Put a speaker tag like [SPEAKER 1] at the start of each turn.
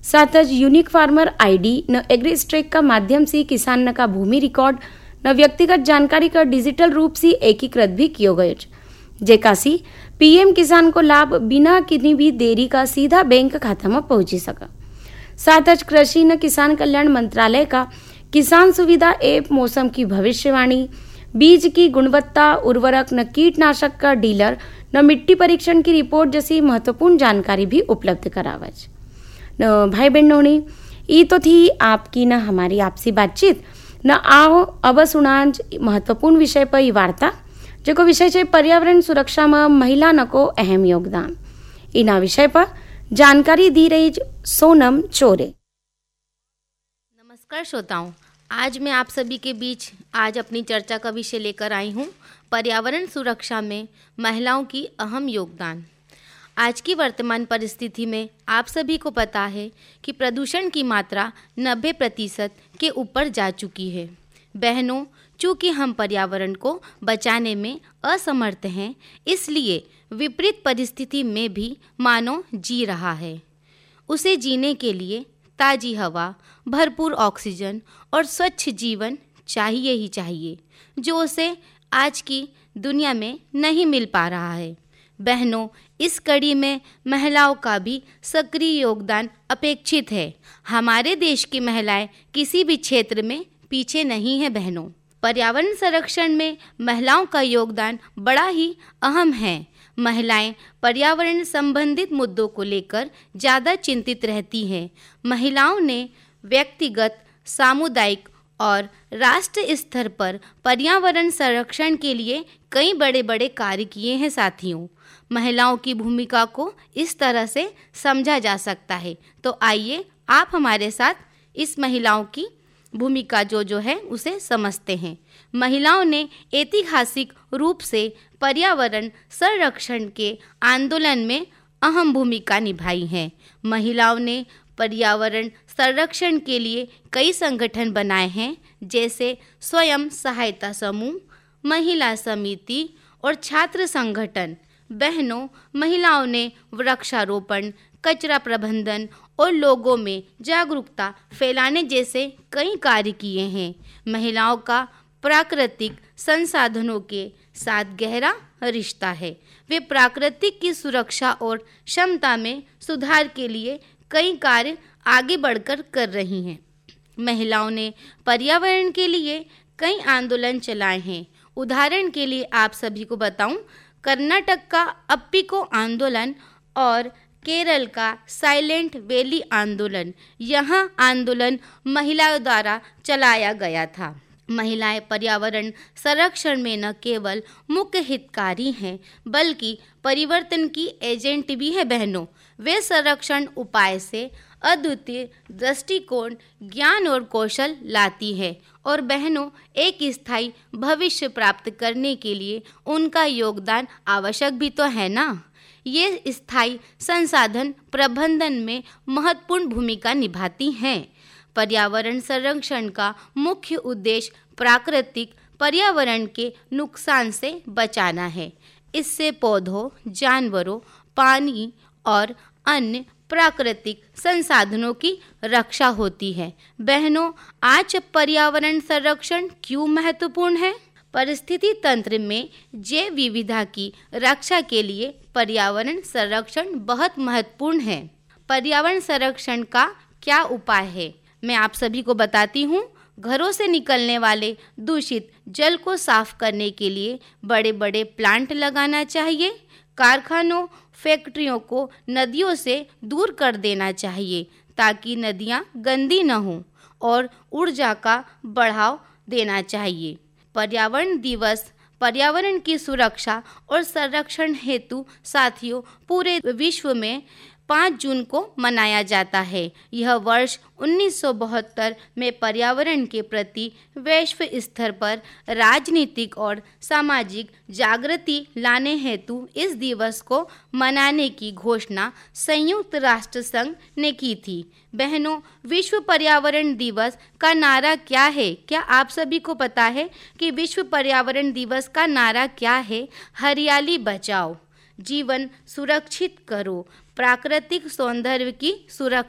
[SPEAKER 1] साथ ही unique farmer ID न एग्रीस्ट्रेक का माध्यम से किसान न का भूमि रिकॉर्ड न व्यक्तिगत जानकारी का डिजिटल रूप से एकीकृत भी किया गया, जेकासी पीएम किसान को लाभ बिना किसी भी देरी का सीधा बैंक खाता में पहुंची सका। साथ ही कृषि न किसान कल्याण मंत्रालय का किसान सुविधा ऐप मौसम की भविष्यवाणी, बीज की गुणवत्ता, उर्वरक न कीटनाशक का डीलर न मिट्टी परीक्षण की रिपोर्ट जैसी महत्वपूर्ण जानकारी भी उपलब्ध करावे। न भाई बहनों ने ये तो थी आपकी न हमारी आपसी बातचीत। न आओ अब सुनाज महत्वपूर्ण विषय पर वार्ता, जो विषय है पर्यावरण सुरक्षा में महिला न को अहम योगदान। इना विषय पर जानकारी दी रही सोनम चोरे।
[SPEAKER 2] नमस्कार श्रोताओं, आज मैं आप सभी के बीच आज अपनी चर्चा का विषय लेकर आई हूँ, पर्यावरण सुरक्षा में महिलाओं की अहम योगदान। आज की वर्तमान परिस्थिति में आप सभी को पता है कि प्रदूषण की मात्रा 90% के ऊपर जा चुकी है। बहनों, चूँकि हम पर्यावरण को बचाने में असमर्थ हैं, इसलिए विपरीत परिस्थिति में भी मानव जी रहा है। उसे जीने के लिए ताज़ी हवा, भरपूर ऑक्सीजन और स्वच्छ जीवन चाहिए ही चाहिए, जो उसे आज की दुनिया में नहीं मिल पा रहा है। बहनों, इस कड़ी में महिलाओं का भी सक्रिय योगदान अपेक्षित है। हमारे देश की महिलाएं किसी भी क्षेत्र में पीछे नहीं है। बहनों, पर्यावरण संरक्षण में महिलाओं का योगदान बड़ा ही अहम है। महिलाएं पर्यावरण संबंधित मुद्दों को लेकर ज़्यादा चिंतित रहती हैं। महिलाओं ने व्यक्तिगत, सामुदायिक और राष्ट्र स्तर पर पर्यावरण संरक्षण के लिए कई बड़े बड़े कार्य किए हैं। साथियों, महिलाओं की भूमिका को इस तरह से समझा जा सकता है। तो आइए आप हमारे साथ इस महिलाओं की भूमिका जो है उसे समझते हैं। महिलाओं ने ऐतिहासिक रूप से पर्यावरण संरक्षण के आंदोलन में अहम भूमिका निभाई है। महिलाओं ने पर्यावरण संरक्षण के लिए कई संगठन बनाए हैं, जैसे स्वयं सहायता समूह, महिला समिति और छात्र संगठन। बहनों, महिलाओं ने वृक्षारोपण, कचरा प्रबंधन और लोगों में जागरूकता फैलाने जैसे कई कार्य किए हैं। महिलाओं का प्राकृतिक संसाधनों के साथ गहरा रिश्ता है। वे प्राकृतिक की सुरक्षा और क्षमता में सुधार के लिए कई कार्य आगे बढ़कर कर रही हैं। महिलाओं ने पर्यावरण के लिए कई आंदोलन चलाए हैं। उदाहरण के लिए आप सभी को बताऊं, कर्नाटक का अप्पिको आंदोलन और केरल का साइलेंट वैली आंदोलन। यह आंदोलन महिलाओं द्वारा चलाया गया था। महिलाएं पर्यावरण संरक्षण में न केवल मुख्य हितकारी हैं, बल्कि परिवर्तन की एजेंट भी है। बहनों, वे संरक्षण उपाय से अद्वितीय दृष्टिकोण, ज्ञान और कौशल लाती है। और बहनों, एक स्थायी भविष्य प्राप्त करने के लिए उनका योगदान आवश्यक भी तो है ना। ये स्थायी संसाधन प्रबंधन में महत्वपूर्ण भूमिका निभाती हैं। पर्यावरण संरक्षण का मुख्य उद्देश्य प्राकृतिक पर्यावरण के नुकसान से बचाना है। इससे पौधों, जानवरों, पानी और अन्य प्राकृतिक संसाधनों की रक्षा होती है। बहनों, आज पर्यावरण संरक्षण क्यों महत्वपूर्ण है? परिस्थिति तंत्र में जैव विविधता की रक्षा के लिए पर्यावरण संरक्षण बहुत महत्वपूर्ण है। पर्यावरण संरक्षण का क्या उपाय है, मैं आप सभी को बताती हूँ। घरों से निकलने वाले दूषित जल को साफ करने के लिए बड़े बड़े प्लांट लगाना चाहिए। कारखानों, फैक्ट्रियों को नदियों से दूर कर देना चाहिए, ताकि नदियाँ गंदी न हों, और ऊर्जा का बढ़ावा देना चाहिए। पर्यावरण दिवस पर्यावरण की सुरक्षा और संरक्षण हेतु साथियों पूरे विश्व में 5 जून को मनाया जाता है। यह वर्ष 1972 में पर्यावरण के प्रति वैश्विक स्तर पर राजनीतिक और सामाजिक जागृति लाने हेतु इस दिवस को मनाने की घोषणा संयुक्त राष्ट्र संघ ने की थी। बहनों, विश्व पर्यावरण दिवस का नारा क्या है? क्या आप सभी को पता है कि विश्व पर्यावरण दिवस का नारा क्या है? हरियाली बचाओ, जीवन सुरक्षित करो, प्राकृतिक सौंदर्य की सुरक्षा